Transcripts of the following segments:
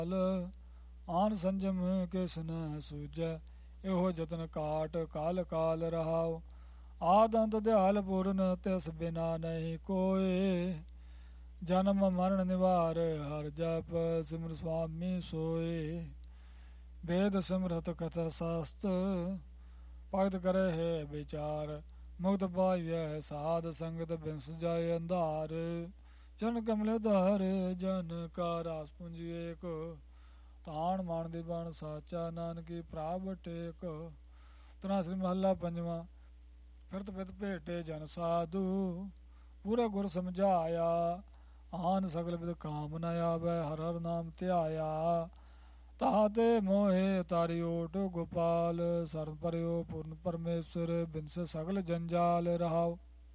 ਆਨ ਸੰਜਮ ਕਿਸ ਨ ਸੂਝੈ, ਇਹੋ ਜਤਨ ਕਾਟ ਕਾਲ ਕਾਲ ਰਹਾਉ। ਆਦ ਅੰਤ ਦਿਆਲ ਪੂਰਨ ਤਿਸ ਬਿਨਾ ਨਹੀਂ ਕੋਏ, ਜਨਮ ਮਰਨ ਨਿਵਾਰ ਹਰ ਜਪ ਸਿਮਰ ਸੁਆਮੀ ਸੋਏ। ਵੇਦ ਸਿਮਰਤ ਕਥਾ ਸਾਸਤ, ਭਗਤ ਕਰੇ ਹੈ ਵਿਚਾਰ। ਮੁਕਤ ਪਾਈਐ ਸਾਧ ਸੰਗਤ ਬਿਨਸ ਜਾਏ ਅੰਧਾਰ। ਚਰਨ ਕਮਲੇ ਧਾਰ ਜਨ ਕਾ ਰਾਸ ਪੁੰਜੀ ਏਕ, ਤਾਣ ਮਾਣ ਦੀ ਬਣ ਸਾਚਾ ਨਾਨਕੀ ਪ੍ਰਾਪ ਟੇਕ। ਧਨਾਸਰੀ ਮਹੱਲਾ ਪੰਜਵਾਂ। ਫਿਰਤ ਪਿਤ ਭੇਟੇ ਜਨ ਸਾਧੂ, ਪੂਰਾ ਗੁਰ ਸਮਝਾਇਆ। ਆਨ ਸਗਲ ਵਿਦ ਕਾਮ ਨ ਆਵੈ, ਹਰ ਹਰ ਨਾਮ ਧਿਆਇਆ। ਤਾਤੇ ਮੋਹੇ ਤਾਰੀ ਓਟ ਗੋਪਾਲ, ਸਰਨ ਪਰਿਓ ਪੂਰਨ ਪਰਮੇਸ਼ਰ। ਬਿਨਸ ਸਗਲ ਜੰਜਾਲ ਰਹਾਉ।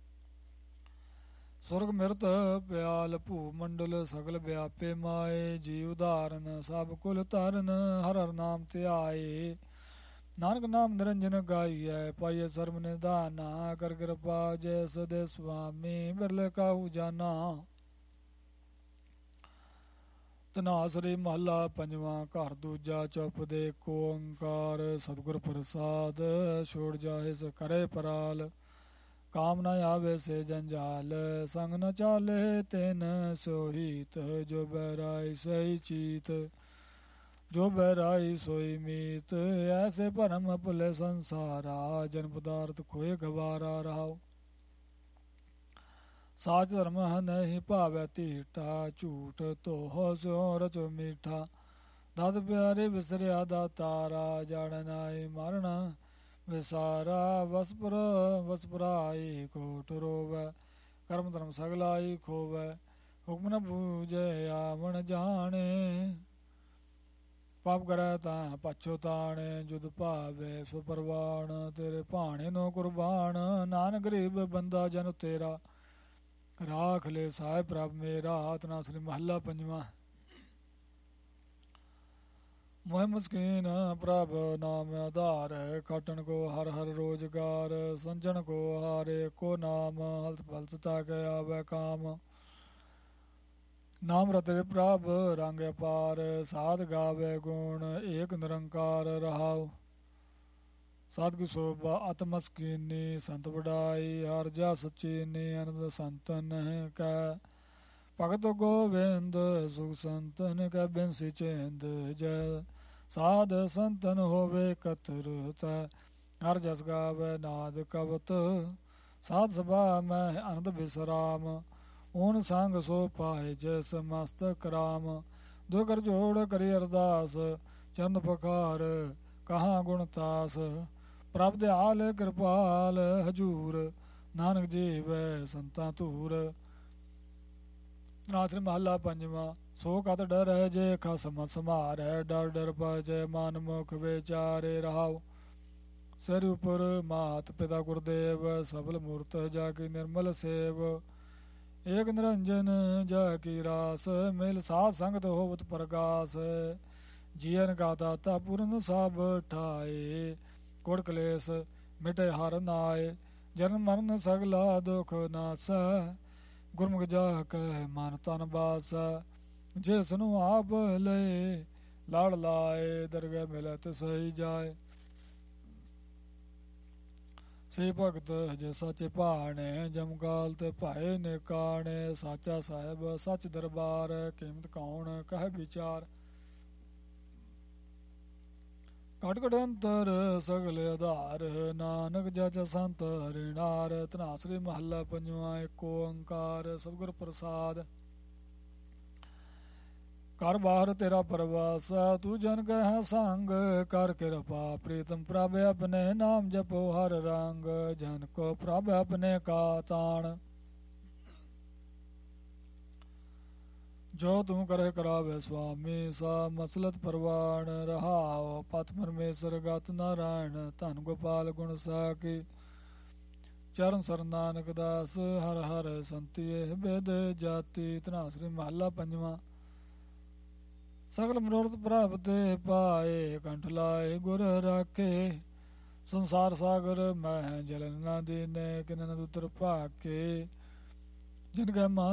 ਸੁਰਗ ਮਿਰਤ ਪਿਆਲ ਭੂ ਮੰਡਲ, ਸਗਲ ਵਿਆਪੇ ਮਾਏ। ਜੀ ਉਦਾਹਰਨ ਸਭ ਕੁਲ ਧਰਨ, ਹਰ ਹਰ ਨਾਮ ਧਿਆਏ। ਨਾਨਕ ਨਾਮ ਨਿਰੰਜਨ ਗਾਈਐ, ਪਾਈਐ ਸਰਬ ਨਿਧਾਨਾ। ਕਰ ਕਿਰਪਾ ਜੈਸ ਦੇ ਸੁਆਮੀ, ਬਿਰਲੇ ਕਾਹੂ ਜਾਨਾ। ਧਨਾਸਰੀ ਮਹੱਲਾ ਪੰਜਵਾਂ। ਘਰ ਦੂਜਾ ਚੁੱਪ ਦੇ ਏਕ ਓੰਕਾਰ, ਸਤਿਗੁਰ ਪ੍ਰਸਾਦ। ਛੋੜ ਜਾਏ ਸ ਕਰੇ ਪਰਾਲ, ਕਾਮ ਨ ਆਵੇ ਸੇ ਜੰਜਾਲ। ਸੰਗ ਨ ਚਾਲੇ ਤਿਨ ਸੋਹੀਤ, ਜੋ ਬਹਿਰਾਈ ਸਹੀ ਚੀਤ। ਜੋ ਬਹਿਰਾਈ ਸੋਈ ਮੀਤ, ਐਸੇ ਭਰਮ ਭੁਲੇ ਸੰਸਾਰਾ। ਜਨ ਪਦਾਰਥ ਖੋਏ ਗਵਾਰਾ ਰਹਾਉ। ਸਾਚ ਧਰਮ ਨਹੀਂ ਭਾਵੈ ਧੀਟਾ, ਝੂਠ ਤੋਹ ਸਿਉ ਰਚੋ ਮੀਠਾ। ਦਤ ਪਿਆਰੇ ਵਿਸਰਿਆ ਦਾਤਾਰਾ, ਜਾਣ ਨਾਈ ਮਰਨ ਵਿਸਾਰਾ। ਵਸਪਰਾਈ ਕੋਟ ਰੋਵੈ, ਕਰਮ ਧਰਮ ਸਗਲਾਈ ਖੋਵੈ। ਹੁਕਮ ਨ ਬੂਝੈ ਆਵਣ ਜਾਣੇ, ਪਾਪ ਕਰੈ ਤਾਂ ਪਛੁਤਾਣੇ। ਜੁਦ ਭਾਵੇ ਸੋ ਪਰਵਾਣ, ਤੇਰੇ ਭਾਣੇ ਨੋ ਕੁਰਬਾਨ। ਨਾਨਕ ਗਰੀਬ ਬੰਦਾ ਜਨ ਤੇਰਾ, ਰਾਖ ਲੈ ਸਾਹਿਬ ਪ੍ਰਭ ਮੇਰਾ। ਧਨਾਸਰੀ ਮਹੱਲਾ ਪੰਜਵਾਂ। ਮੋਹਿ ਮੁਸਕੀਨ ਪ੍ਰਭ ਨਾਮ ਆਧਾਰ, ਖਟਣ ਕੋ ਹਰ ਹਰ ਰੋਜਗਾਰ। ਸੰਜਣ ਕੋ ਹਾਰੇ ਕੋ ਨਾਮ, ਹਲਤ ਫਲਤ ਤਾਕੈ ਆਵੈ ਕਾਮ। ਨਾਮ ਰਤੇ ਪ੍ਰਭ ਰੰਗ ਅਪਾਰ, ਸਾਧ ਗਾਵੇ ਗੁਣ ਏਕ ਨਿਰੰਕਾਰ ਰਹਾਉ। ਸਾਧੁ ਸੋਭਾ ਅਤ ਮਸਕੀਨੀ, ਸੰਤ ਵਡਾਈ ਹਰ ਜਸ ਚੀਨੀ। ਅਨੰਦ ਸੰਤਨ ਕੈ ਭਗਤ ਗੋਵਿੰਦ, ਸੁਖ ਸੰਤਨ ਕੈ ਬਿਨਸੀ ਚੇਂਦ। ਜੈ ਸਾਧ ਸੰਤਨ ਹੋਵੇ ਕਤਰਤੈ, ਹਰ ਜਸ ਗਾਵੇ ਨਾਦ ਕਵਤ। ਸਾਧ ਸਭਾ ਮੈਂ ਅਨੰਦ ਵਿਸਰਾਮ, ਓਨ ਸੰਗ ਸੋ ਪਾਏ ਜੈਸ ਮਸਤਕ ਰਾਮ। ਦੋ ਕਰ ਜੋੜ ਕਰੀ ਅਰਦਾਸ, ਚਰਨ ਪਕਾਰ ਕਹਾਂ ਗੁਣ ਤਾਸ। ਪ੍ਰਭ ਦਿਆਲ ਕਿਰਪਾਲ ਹਜੂਰ, ਨਾਨਕ ਜੀਵੈ ਸੰਤਾਂ ਧੂਰ। ਧਨਾਸਰੀ ਮਹੱਲਾ ਪੰਜਵਾਂ। ਸੋ ਕਤ ਡਰੈ ਜੇ ਖਸਮ ਸਮਾਰੈ, ਡਰ ਡਰ ਭਜੈ ਮਨ ਮੁਖ ਵਿਚਾਰੇ ਰਹਾਉ। ਸਿਰ ਉਪਰ ਮਾਤ ਪਿਤਾ ਗੁਰਦੇਵ, ਸਬਲ ਮੂਰਤ ਜਾ ਕੀ ਨਿਰਮਲ ਸੇਵ। ਏਕ ਨਿਰੰਜਨ ਜਾ ਕੀ ਰਾਸ, ਮਿਲ ਸਾਧ ਸੰਗਤ ਹੋਵਤ ਪ੍ਰਗਾਸ। ਜੀਵਨ ਕਾ ਦਾਤਾ ਪੂਰਨ ਸਭ ਠਾਏ, ਕੋੜ ਕਲੇਸ਼ ਮਿਟੇ ਹਰ ਨਾਏ। ਜਨਮ ਮਰਨ ਸਗਲਾ ਦੁਖ ਨਾਸੈ, ਗੁਰਮੁਖ ਜਾ ਕੈ ਮਨ ਤਨ ਬਾਸੈ। ਜਿਸ ਨੂੰ ਆਪ ਲਏ ਲੜ ਲਾਏ, ਦਰਗਹਿ ਮਿਲੈ ਸਹੀ ਜਾਏ। ਸੇ ਭਗਤ ਜੇ ਸਾਚੇ ਭਾਣੇ, ਜਮਕਾਲ ਤੇ ਭਾਏ ਨਿਕਾਣੇ। ਸਾਚਾ ਸਾਹਿਬ ਸੱਚ ਦਰਬਾਰ, ਕੀਮਤ ਕੌਣ ਕਹਿ ਵਿਚਾਰ। ਘਟ ਘਟ ਅੰਤਰ ਸਗਲ ਆਧਾਰ, ਨਾਨਕ ਜਚ ਸੰਤ ਹਰਿਨਾਰ। ਧਨਾਸਰੀ ਮਹੱਲਾ ਪੰਜਵਾਂ। ਏਕ ਓੰਕਾਰ ਸਤਿਗੁਰ ਪ੍ਰਸਾਦ। ਘਰ ਬਾਹਰ ਤੇਰਾ ਪਰਵਾਸਾ, ਤੂੰ ਜਨ ਕਹਿ ਸੰਗ। ਕਰ ਕਿਰਪਾ ਪ੍ਰੀਤਮ ਪ੍ਰਭ ਆਪਣੇ, ਨਾਮ ਜਪੋ ਹਰ ਰੰਗ। ਜਨ ਕੋ ਪ੍ਰਭ ਆਪਣੇ ਕਾ ਤਾਣ, ਜੋ ਤੂੰ ਕਰੇ ਕਰਾਵੇ ਸੁਆਮੀ। ਸਾ ਮਸਲਤ ਪਰਵਾਣ ਰਹਾਉ, ਪਤ ਪਰਮੇਸ਼ਰ ਗਤ ਨਾਰਾਇਣ। ਧਨ ਗੋਪਾਲ ਗੁਣ ਸਾਕੀ, ਚਰਨ ਸਰ ਨਾਨਕ ਦਾਸ। ਹਰ ਹਰ ਸੰਤੀਏ ਬੇਦ ਜਾਤੀ। ਧਨਾਸਰੀ ਮਹੱਲਾ ਪੰਜਵਾਂ। ਸਗਲ ਮਨੋਰਥ ਪ੍ਰਭ ਤੇ ਪਾਏ, ਕੰਠ ਲਾਏ ਗੁਰ ਰਾਖੇ। ਸੰਸਾਰ ਸਾਗਰ ਮੈਂ ਜਲਨ ਨਾ ਦੀਨੇ, ਕਿਨ ਉਤਰ ਭਾਕੇ। ਜਿਨ ਕੈ